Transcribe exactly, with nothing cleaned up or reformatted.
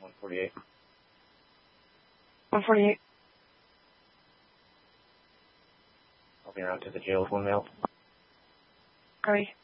one forty-eight. one forty-eight. I'll be around to the jail with one male. Copy.